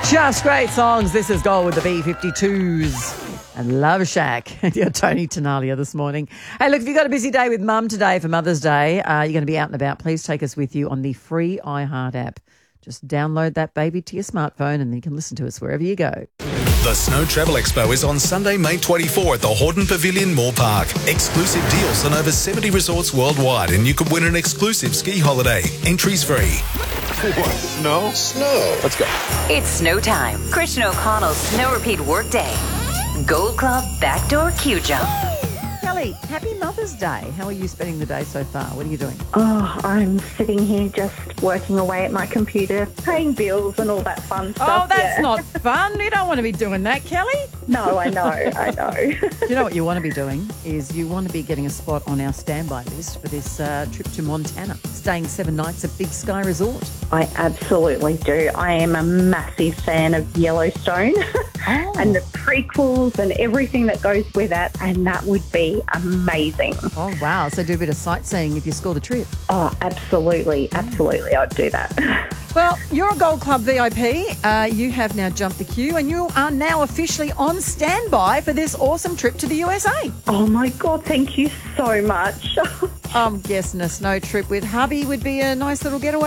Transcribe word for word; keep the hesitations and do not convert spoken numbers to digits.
Just great songs. This is Gold with the B fifty-twos and Love Shack. You're Tony Tenalia this morning. Hey, look, if you've got a busy day with Mum today for Mother's Day, uh, you're going to be out and about, please take us with you on the free iHeart app. Just download that baby to your smartphone and then you can listen to us wherever you go. The Snow Travel Expo is on Sunday, May twenty-fourth at the Horton Pavilion Moore Park. Exclusive deals on over seventy resorts worldwide, and you could win an exclusive ski holiday. Entries free. What? Snow? Snow. Let's go. It's snow time. Christian O'Connell's Snow Repeat Workday. Gold Club Backdoor Q-Jump. Kelly, happy Mother's Day. How are you spending the day so far? What are you doing? Oh, I'm sitting here just working away at my computer, paying bills and all that fun stuff. Oh, that's yeah. not fun. You don't want to be doing that, Kelly. No, I know, I know. You know what you want to be doing is you want to be getting a spot on our standby list for this uh, trip to Montana, staying seven nights at Big Sky Resort. I absolutely do. I am a massive fan of Yellowstone Oh. and the prequels and everything that goes with it, and that would be amazing. Oh, wow. So do a bit of sightseeing if you score the trip. Oh, absolutely, absolutely, I'd do that. Well, you're a Gold Club V I P. Uh, you have now jumped the queue and you are now officially on standby for this awesome trip to the U S A. Oh my God, thank you so much. I'm guessing a snow trip with hubby would be a nice little getaway.